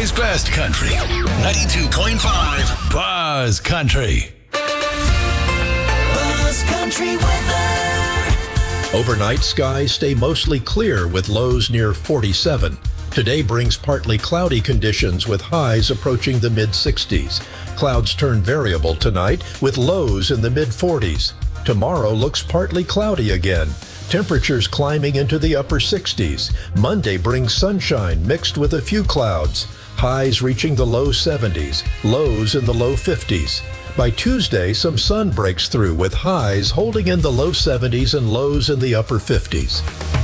Illinois' best country. 92.5 Buzz Country. Buzz Country weather. Overnight skies stay mostly clear with lows near 47. Today brings partly cloudy conditions with highs approaching the mid-60s. Clouds turn variable tonight with lows in the mid-40s. Tomorrow looks partly cloudy again. Temperatures climbing into the upper 60s. Monday brings sunshine mixed with a few clouds. Highs reaching the low 70s, lows in the low 50s. By Tuesday, some sun breaks through with highs holding in the low 70s and lows in the upper 50s.